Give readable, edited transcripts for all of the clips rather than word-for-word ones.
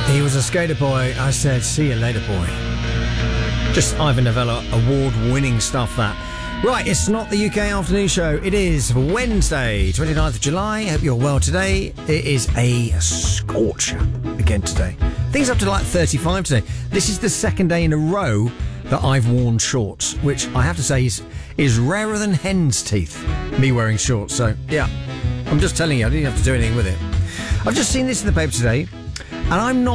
He was a skater boy. I said, see you later, boy. Just Ivan Novello award-winning stuff, that. Right, it's not the UK Afternoon Show. It is Wednesday, 29th of July. Hope you're well today. It is a scorcher again today. Things up to like 35 today. This is the second day in a row that I've worn shorts, which I have to say is rarer than hen's teeth, me wearing shorts. So, yeah, I'm just telling you, I didn't have to do anything with it. I've just seen this in the paper today, and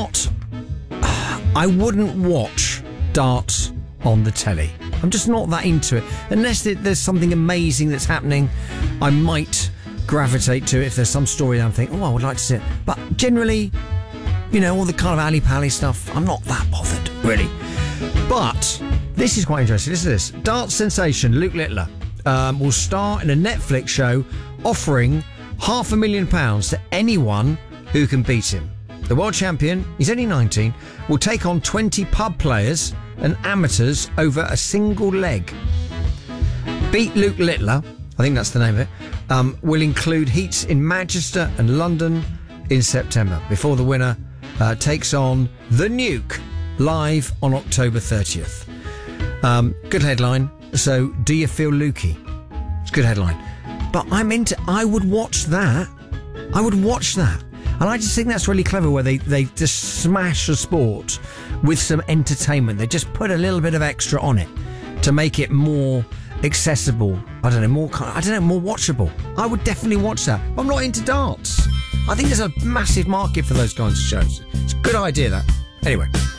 I wouldn't watch darts on the telly. I'm just not that into it. Unless there's something amazing that's happening, I might gravitate to it if there's some story that I'm thinking, I would like to see it. But generally, you know, all the kind of alley-pally stuff, I'm not that bothered, really. But this is quite interesting. Listen to this. Darts sensation Luke Littler will star in a Netflix show offering £500,000 to anyone who can beat him. The world champion, he's only 19, will take on 20 pub players and amateurs over a single leg. Beat Luke Littler, I think that's the name of it, will include heats in Manchester and London in September, before the winner takes on The Nuke live on October 30th. Good headline. So, do you feel Lukey? It's a good headline. But I would watch that. I would watch that. And I just think that's really clever, where they just smash a sport with some entertainment. They just put a little bit of extra on it to make it more accessible. More watchable. I would definitely watch that. I'm not into darts. I think there's a massive market for those kinds of shows. It's a good idea, that. Anyway.